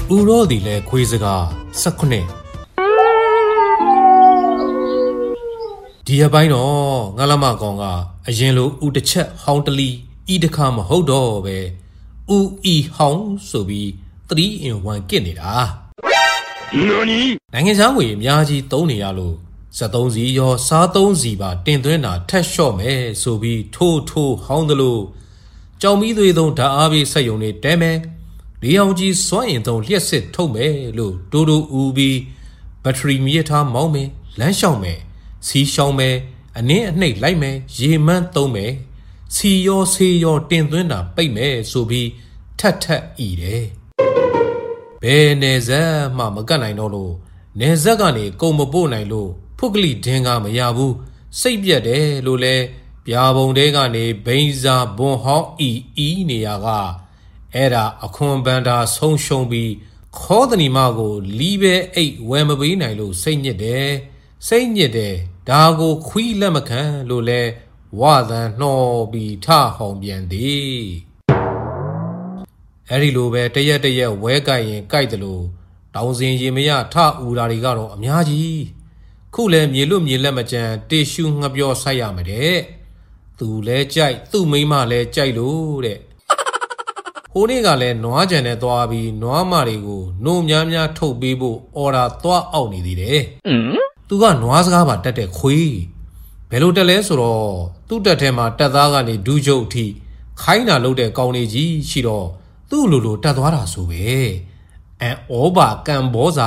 ဥရောသည်လည်းခွေးစကား19ဒီအပိုင်းတော့ငါလမကောင်ကအရင်လိုဥတစ်ချက်ဟောင်းတလီဤတခါမဟုတ်တော့ပဲဥဤဟောင်းဆိုပြီး3 in 1 ကစ်နေတာနိုင်ငံခြားငွေအများကြီးသုံးနေရလို့73စီရောစား3စီပါတင်သွင်းတာထက်လျှော့မယ်ဆိုပြီးထိုးဟောင်းသလိုကြောင်မီးသွေးသုံးဓာတ်အားပေးစက်ယုံတွေတဲမယ်လေအောင်ကြီးစွမ်းအင်သုံးလျှက်စစ်ထုတ်မယ်လို့တိုးဦးပြီးဘက်ထရီမြစ်ထားမောင်းမယ်လမ်းလျှောက်မယ်စီးရှောင်းမယ်အနည်းအနှိပ်လိုက်မယ်ရေမန်းသုံးမယ်စီရောဆေးရောတင်သွင်းတာပိတ်မယ်ဆိုပြီးထက်ဤတယ်ဘယ်နယ်ဇက်မှမကတ်နိုင်တော့လို့နယ်ဇက်ကနေကုန်မပို့နိုင်လို့ဖုတ်ကလိဒင်းကမရဘူးစိတ်ပြက်တယ်လို့လဲပြာပုံတဲကနေဘိန်းစာဘွန်ဟောင်းဤနေရကအဲ့ဒါအခွန်ပန်တာဆုံးရှုံးပြီးခေါ်တဏီမကိုလီးပဲအိတ်ဝယ်မပေးနိုင်လို့စိတ်ညစ်တယ်ဒါကိုခွီးလက်မခံလို့လဲဝသန်နှောပြီးထဟောင်ပြန်သည်အဲ့ဒီလိုပဲတရက်ဝဲကြိုက်ရင်ကြိုက်တယ်လို့တောင်စင်ရေမရထဥတာတွေကတော့အများကြီးခုလဲမြေလွတ်မြေလက်မကြံတေရှူငှပြောဆိုင်ရမယ်တဲ့သူလဲကြိုက်သူ့မိန်းမလဲကြိုက်လို့တဲ့ဟိုနေ့ကလည်းနွားကြံနဲ့သွားပြီးနွားမတွေကိုနှုံများထုတ်ပေးဖို့အော်ဒါသွားအောက်နေသေးတယ်သူကနွားစကားပါတက်တဲ့ခွေးဘယ်လိုတက်လဲဆိုတော့သူ့တက်ထဲမှာတက်သားကနေဒူးကျုပ်အထိခိုင်းတာလုပ်တဲ့ကောင်းလေးကြီးရှိတော့သူ့လိုတက်သွားတာဆိုပဲဩဘာကံဘောစာ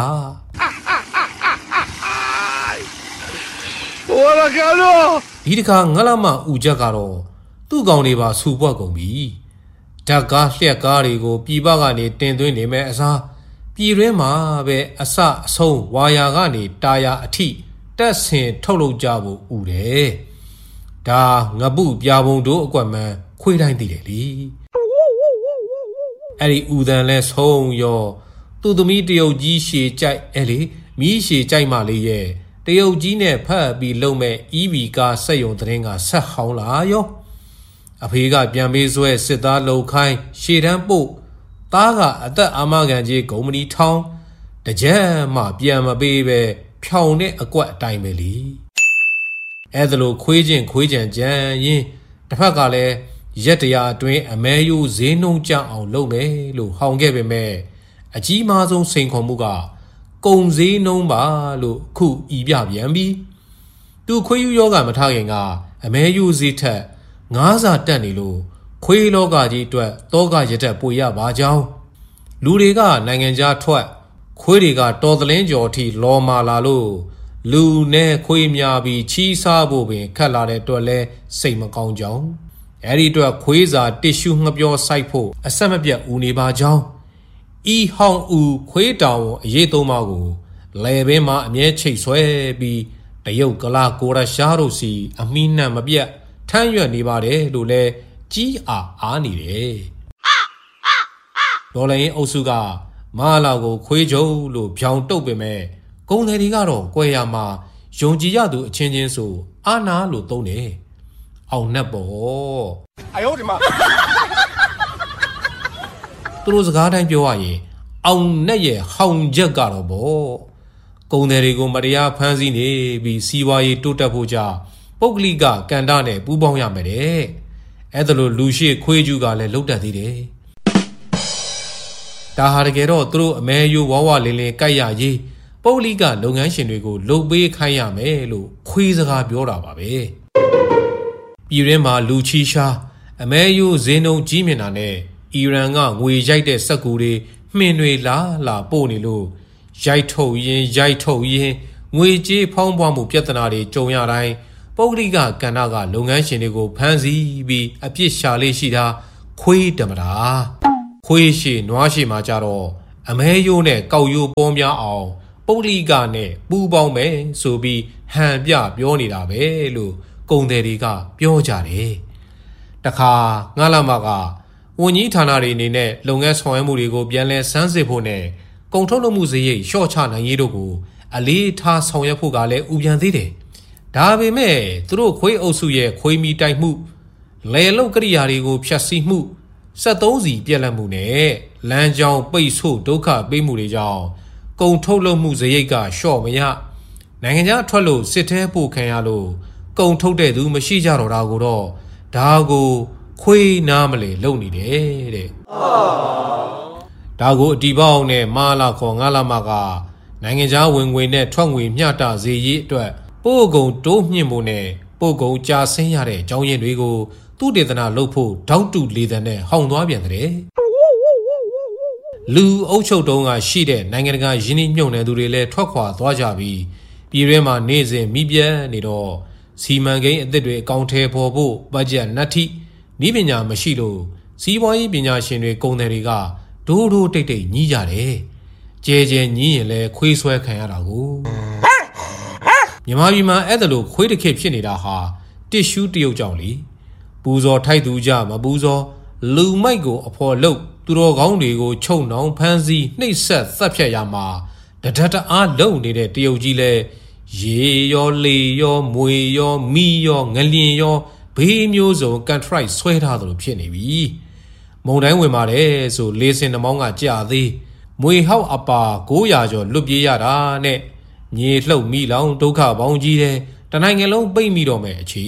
ဟိုလာကတော့ဒီတခါငလမဥချက်ကတော့သူ့ကောင်တွေပါစူပွက်ကုန်ပြီဓာတ်ကားလျက်ကားတွေကိုပြည်ပကနေတင်သွင်းနေမဲ့အစားပြည်တွင်းမှာပဲအစအဆုံးဝါယာကနေတာယာအထိတက်ဆင်ထုတ်လုပ်ကြဖို့ဥတယ်ဒါငပုပြာပုံတို့အကွက်မှန်ခွေးတိုင်းသိတယ်လေအဲ့ဒီဥဒန်လဲဆုံးရောသူ့သမီးတရုတ်ကြီးရှည်ကြိုက်အဲ့လေမီးရှည်ကြိုက်မှလေးရဲ့တရုတ်ကြီးနဲ့ဖတ်ပြီးလုံမဲ့ EV ကားစက်ယုံသတင်းကဆက်ဟောင်းလာရောအဖေကပြန်ပေးဆွဲစစ်သားလှုပ်ခိုင်းရှေ့တန်းပို့သားကအသက်အာမခံကြီးဂုံမဏီထောင်းတကြက်မှပြန်မပေးပဲဖြောင်တဲ့အကွက်အတိုင်းပဲလीအဲ့ဒါလိုခွေးကြံကြံရင်တစ်ဖက်ကလည်းရက်တရာအတွင်းအမဲယိုးဈေးနှုံကြအောင်လုပ်မယ်လို့ဟောင်ခဲ့ပေမဲ့အကြီးမားဆုံးစိန်ခေါ်မှုကကုံဈေးနှုံပါလို့ခုဤပြပြန်ပြီးသူခွေးယူယောဂမထားခင်ကအမဲယိုးဈေးထက်ငါးစာတက်နေလို့ခွေးလောကကြီးအတွက်တောကရတက်ပွေရပါကြောင်းလူတွေကနိုင်ငံခြားထွက်ခွေးတွေကတော်သလင်းကျော်ထိလော်မာလာလို့လူနဲ့ခွေးများပြီးချီးစားဖို့ပင်ခက်လာတဲ့အတွက်လဲစိတ်မကောင်းကြောင်းအဲ့ဒီအတွက်ခွေးစာတစ်ရှူငှပြောစိုက်ဖို့အဆက်မပြတ်ဦးနေပါကြောင်းဤဟောင်းဦးခွေးတောင်အရေးသုံးပါးကိုလဲပင်မှာအမြဲချိတ်ဆွဲပြီးတရုတ်ကလာကိုရရှားတို့စီအမိနှံ့မပြတ်ထမ်းရွက်နေပါတယ်လို့လဲကြီးအားနေတယ်ဒေါ်လာရင်အုပ်စုကမာလာကိုခွေးကြုံလို့ဖြောင်တုတ်ပေမဲ့ကုန်းတယ်တွေကတော့ကွဲရမှာယုံကြည်ရသူအချင်းချင်းဆိုအာနာလို့သုံးတယ်အောင်နှက်ပေါ့အယောဒီမှာသူတို့စကားတိုင်းပြောရရင်အောင်နှက်ရဲ့ဟောင်ချက်ကတော့ပေါ့ကုန်းတယ်တွေကိုမတရားဖမ်းဆီးနေပြီးစီးပွားရေးတိုးတက်ဖို့ကြပုဂ္ဂလိကကန္တနဲ့ပူးပေါင်းရမယ်တဲ့အဲ့ဒါလိုလူရှိခွေးကျူးကလည်းလှုပ်တတ်သေးတယ်ဒါဟာတကယ်တော့သူတို့အမဲယိုးဝဝလင်းကြိုက်ရရေးပုဂ္ဂလိကလုပ်ငန်းရှင်တွေကိုလှုပ်ပေးခိုင်းရမယ်လို့ခွေးစကားပြောတာပါပဲပြည်ရင်းမှာလူချီရှားအမဲယိုးဈေးနှုန်းကြီးမြင့်တာနဲ့အီရန်ကငွေရိုက်တဲ့စက်ကူတွေမှင်တွေလာပို့နေလို့ရိုက်ထုတ်ရင်းငွေကြေးဖောင်းပွားမှုပြဿနာတွေကြုံရတိုင်းပုဂ္ဂလိကကဏ္ဍကလုပ်ငန်းရှင်တွေကိုဖမ်းဆီးပြီးအပြစ်ရှာလေးရှိတာခွေးတမတာခွေးရှိနွားရှိမှာကြတော့အမဲယိုးနဲ့ကောက်ယိုးပေါများအောင်ပုဂ္ဂလိကနဲ့ပူးပေါင်းမယ်ဆိုပြီးဟန်ပြပြောနေတာပဲလို့ကုန်တယ်တွေကပြောကြတယ်တခါငါလာမကဝန်ကြီးဌာနတွေအနေနဲ့လုပ်ငန်းဆောင်ရွက်မှုတွေကိုပြန်လည်စမ်းစစ်ဖို့နဲ့ကုန်ထုတ်လုပ်မှုစရိတ်လျှော့ချနိုင်ရေးတို့ကိုအလေးထားဆောင်ရွက်ဖို့ကလည်းဥပြန်သေးတယ်ဒါပေမဲ့သူတို့ခွေးအုပ်စုရဲ့ခွေးမီတိုက်မှုလယ်လုတ်ကရိယာတွေကိုဖျက်ဆီးမှု73စီပြက်လက်မှုနဲ့လမ်းကြောင်းပိတ်ဆို့ဒုက္ခပေးမှုတွေကြောင့်ကုန်ထုတ်လုပ်မှုစရိတ်ကလျှော့မရနိုင်ငံခြားထွက်လို့စစ်ထဲပို့ခံရလို့ကုန်ထုတ်တဲ့သူမရှိကြတော့တာကိုတော့ဒါကိုခွေးနားမလဲလုပ်နေတယ်တဲ့ဒါကိုအတီးပေါင်းနဲ့မာလာခေါ်ငါလာမကနိုင်ငံခြားဝင်ငွေနဲ့ထွက်ငွေမျှတစေရေးအတွက်ပို့ကုန်တိုးမြင့်ဖို့နဲ့ပို့ကုန်ကြာဆင်းရတဲ့အကြောင်းရင်းတွေကိုသူတေသနာလုပ်ဖို့တောက်တူလေတံနဲ့ဟောင်သွားပြန်တဲ့လူအုပ်ချုပ်တုံးကရှိတဲ့နိုင်ငံတကာယင်းနှိမ့်မြုံနယ်သူတွေလည်းထွက်ခွာသွားကြပြီးပြည်တွင်းမှာနေစဉ်မိပြတ်နေတော့စီမံကိန်းအသစ်တွေအကောင့်ထဲပေါ်ဖို့ဘတ်ဂျက်နတ်ထိဤပညာမရှိလို့စီးပွားရေးပညာရှင်တွေကုန်တယ်တွေကဒိုးဒိုးတိတ်တိတ်ညီးကြတယ်ကျဲကျဲညီးရင်လည်းခွေးဆွဲခံရတာကိုမြန်မာပြည်မှာအဲ့ဒါလို့ခွေးတစ်ခေတ်ဖြစ်နေတာဟာတစ်ရှူးတရုတ်ကြောင့်လीပူဇော်ထိုက်သူကြမပူဇော်လူမိုက်ကိုအဖော်လုပ်သူတော်ကောင်းတွေကိုချုံနှောင်ဖမ်းဆီးနှိပ်စက်သတ်ဖြတ်ရမှာတဒတ်တအားလုံနေတဲ့တရုတ်ကြီးလဲရေရောလေရောမွေရောမီရောငလျင်ရောဘေးမျိုးစုံကန်ထရိုက်ဆွဲထားသလိုဖြစ်နေပြီမုံတိုင်းဝင်ပါတယ်ဆိုလေးစင်နှမောင်းကကြာသေးမွေဟောက်အပါ900ကျော်လွတ်ပြေးရတာနဲ့မြေလှုပ်မိလောင်ဒုက္ခပေါင်းကြီးတယ်တနိုင်ငံလုံးပိတ်မိတော့မယ်အခြေ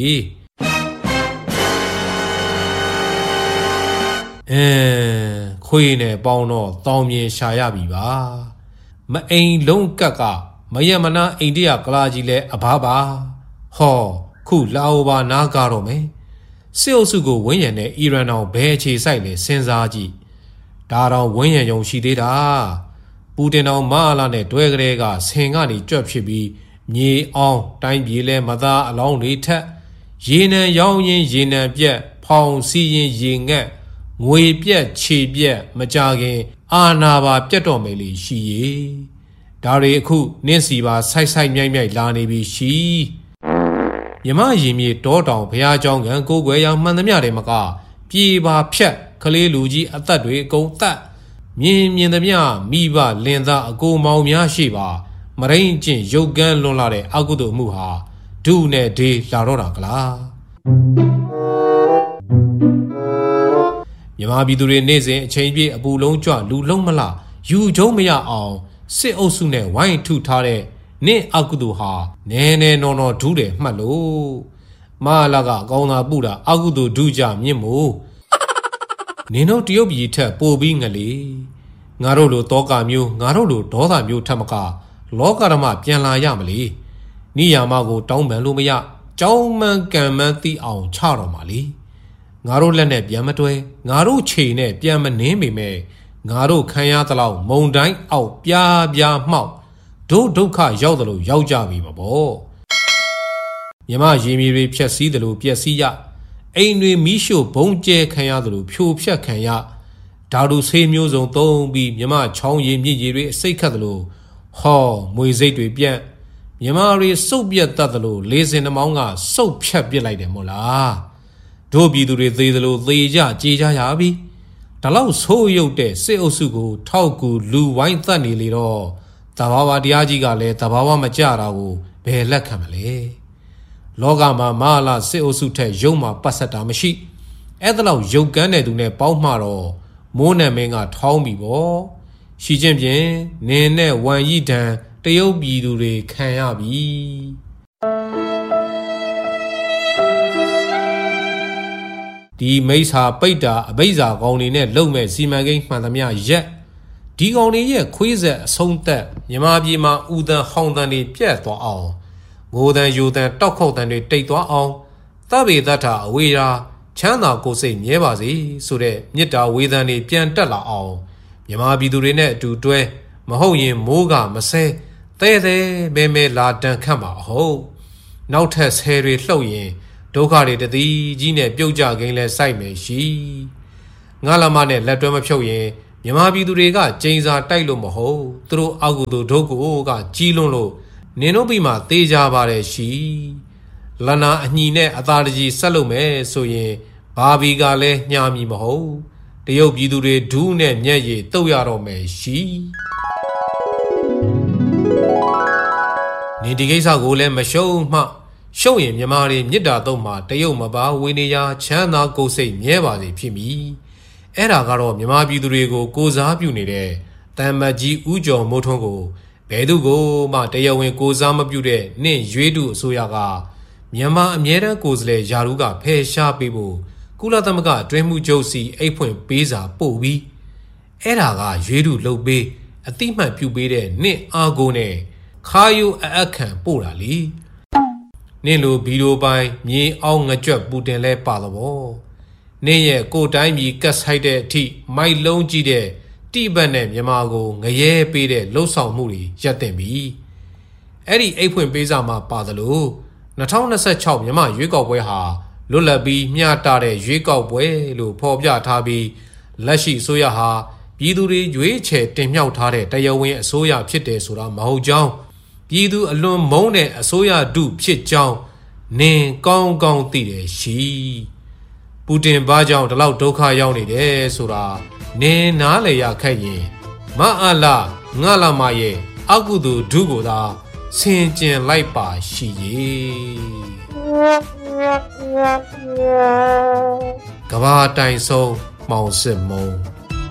ခွေးနဲ့ပေါင်းတော့တောင်းမြေရှာရပြီပါမအိမ်လုံးကက်ကမယမနာအိန္ဒိယကလာကြီးလဲအဘာပါဟောခုလာအိုပါနားကားတော့မယ်စစ်အုပ်စုကိုဝန်းရံတဲ့အီရန်အောင်ဘယ်အခြေစိုက်လဲစဉ်းစားကြည့်ဒါတော့ဝန်းရံရုံရှိသေးတာပူတင်တော်မဟာလာနဲ့တွဲကလေးကဆင်ကနေကြွက်ဖြစ်ပြီးမြေအောင်တိုင်းပြည်လဲမသားအလောင်းတွေထက်ရေနံရောင်းရင်ရေနံပြက်ဖောင်စီရင်ရေငက်ငွေပြက်ခြေပြက်မကြခင်အာနာပါပြတ်တော်မယ်လေရှိရေဒါတွေအခုနင့်စီပါဆိုက်မြိုက်လာနေပြီရှိမြမရင်မြေတောတောင်ဘုရားကျောင်းကကိုကွယ်ရောင်မှန်သမျှတွေမကပြေပါဖြတ်ကလေးလူကြီးအသက်တွေအကုန်သတ်မြင်သမျှမိဘလင်သားအကိုမောင်များရှိပါမရင်းကျင့်ရုပ်ကန်းလွန်လာတဲ့အကုသိုလ်မှုဟာဒုနဲ့ဒေးလာတော့တာကလားမြမပြည်သူတွေနေ့စဉ်အချိန်ပြည့်အပူလုံးကြွလူလုံးမလားယူကျုံးမရအောင်စစ်အုပ်စုနဲ့ဝိုင်းထုထားတဲ့နင့်အကုသိုလ်ဟာနဲနော်ဒူးတယ်မှတ်လို့မဟာလာကအကောင်းသာပူတာအကုသိုလ်ဒူးကြမြင့်မို့နင်တို့တရုတ်ပြည်ထက်ပိုပြီးငလေငါတို့လိုတောကမျိုးငါတို့လိုဒေါသမျိုးထက်မကလောကဓမ္မပြန်လာရမလေနိယာမကိုတောင်းပန်လို့မရကြောင်းမှန်ကံမှန်သိအောင်ချတော့မှာလေငါတို့လက်နဲ့ပြန်မတွဲငါတို့ချိန်နဲ့ပြန်မနှင်းပေမဲ့ငါတို့ခံရသလောက်မုံတိုင်းအောက်ပြားမှောက်ဒုဒုက္ခရောက်တယ်လို့ရောက်ကြပြီမပေါ့မြမရေမြေတွေဖြက်စီးတယ်လို့ပျက်စီးရအိမ်တွေမီးရှို့ဘုံကျဲခံရတယ်လို့ဖြိုဖျက်ခံရဓာတုဆေးမျိုးစုံသုံးပြီးမြမချောင်းရည်မြစ်ရည်တွေအစိတ်ခတ်တယ်လို့ဟောမွေစိတ်တွေပြန့်မြမတွေစုပ်ပြတ်တတ်တယ်လို့လေးစင်နှမောင်းကစုပ်ဖြတ်ပစ်လိုက်တယ်မို့လားတို့ပြည်သူတွေသေးတယ်လို့သေကြကြေကြရပြီဒါလောက်ဆိုးရုပ်တဲ့စစ်အုပ်စုကိုထောက်ကူလူဝိုင်းသတ်နေလေတော့တဘာဝတရားကြီးကလည်းတဘာဝမကြတာကိုဘယ်လက်ခံမလဲလောကမှာမဟာလာစစ်အုပ်စုထက်ရုံမှာပတ်ဆက်တာမရှိအဲ့ဒါလောက်ရုပ်ကန်းတဲ့သူနဲ့ပေါင်းမှတော့မိုးနံမင်းကထောင်းပြီပေါ့ရှိချင်းဖြင့်နင်းနဲ့ဝမ်ရီတန်တရုတ်ပြည်သူတွေခံရပြီဒီမိစ္ဆာပိတ်တာအဘိဇာကောင်တွေနဲ့လုံမဲ့စီမံကိန်းမှန်သမျှရက်ဒီကောင်တွေရဲ့ခွေးဆက်အဆုံးသက်မြန်မာပြည်မှာဥဒန်ဟောင်းတန်တွေပြတ်သွားအောင်ငိုတန်ယူတန်တောက်ခေါက်တန်တွေတိတ်သွားအောင်သဗ္ဗေတ္ထအဝေရာချမ်းသာကိုယ်စိတ်မြဲပါစေဆိုတဲ့မေတ္တာဝေဒန်တွေပြန်တက်လာအောင်မြန်မာပြည်သူတွေနဲ့အတူတွဲမဟုတ်ရင်မိုးကမဆဲသဲမဲလာတန်ခတ်မှာအဟုတ်နောက်ထပ်ဆဲတွေလှုပ်ရင်ဒုက္ခတွေတတိကြီးနဲ့ပြုတ်ကြကိန်းလဲစိုက်မယ်ရှိငါလာမနဲ့လက်တွဲမဖြုတ်ရင်မြန်မာပြည်သူတွေကကျိန်စာတိုက်လို့မဟုတ်သူတို့အောက်ကူတို့ဒုက္ခကကြီးလွန်းလို့နင်တို့ပြီးမှသေကြပါတယ်ရှိလနာအညီနဲ့အသာတကြီးဆက်လုပ်မယ်ဆိုရင်ဘာဘီကလည်းညှာမီမဟုတ်တရုတ်ပြည်သူတွေဒူးနဲ့မျက်ရည်တုတ်ရတော့မယ်ရှိနေဒီကိစ္စကိုလည်းမရှုံးမှရှုံးရင်မြန်မာတွေမြစ်တာတော့မှတရုတ်မပါဝေနေရချမ်းသာကိုယ်စိတ်မြဲပါစေဖြစ်မည်အဲ့ဒါကတော့မြန်မာပြည်သူတွေကိုကိုစားပြုနေတဲ့တမ်မတ်ကြီးဦးကျော်မိုးထွန်းကိုဘယ်သူကိုမှတရားဝင်ကိုစားမပြုတဲ့နှင့်ရွေးတူအစိုးရကမြန်မာအမြဲတမ်းကိုယ်စားလှယ်ယာရုကဖယ်ရှားပေးဖို့ကုလသမဂ္ဂအတွင်းမှုချုပ်စီအိတ်ဖွင့်ပေးစာပို့ပြီးအဲ့ဒါကရွေးတူလုပ်ပေးအတိမတ်ပြုပေးတဲ့နှင့်အာကိုနဲ့ခါယိုအပ်ခံပို့တာလေနင့်လိုဗီဒီယိုပိုင်းမြေအောင်ငကြွက်ပူတင်လဲပါတော့ဗောနင့်ရဲ့ကိုတိုင်းပြည်ကတ်ဆိုင်တဲ့အထိမိုက်လုံးကြည့်တဲ့တိဘက်နဲ့မြန်မာကိုငရဲပေးတဲ့လှုပ်ဆောင်မှုတွေရပ်တင်ပြီအဲ့ဒီအိတ်ဖွင့်ပေးစာမှာပါသလို2026မြန်မာရွေးကောက်ပွဲဟာလွတ်လပ်ပြီးမျှတတဲ့ရွေးကောက်ပွဲလို့ဖော်ပြထားပြီးလက်ရှိအစိုးရဟာပြည်သူတွေရွေးချယ်တင်မြှောက်ထားတဲ့တရားဝင်အစိုးရဖြစ်တယ်ဆိုတာမဟုတ်ကြောင်းပြည်သူအလွန်မုန်းတဲ့အစိုးရဒုဖြစ်ကြောင်းနင်ကောင်းကောင်းသိတယ်ရှိပူတင်ဘာကြောင့်ဒီလောက်ဒုက္ခရောက်နေတယ်ဆိုတာနင်နားလေရခက်ရင်မအားလာငါလာမရဲ့အကုသိုလ်ဒုကိုသာဆင်ကျင်လိုက်ပါရှိရေကဘာတိုင်ဆုံးမောင်စစ်မုံ